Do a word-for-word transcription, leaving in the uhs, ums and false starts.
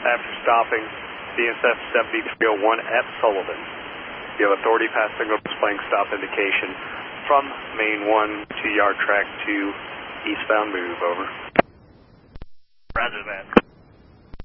After stopping D S F seventy-three oh one at Sullivan, you have authority pass signal displaying stop indication from main one to yard track two, eastbound move, over. Roger that.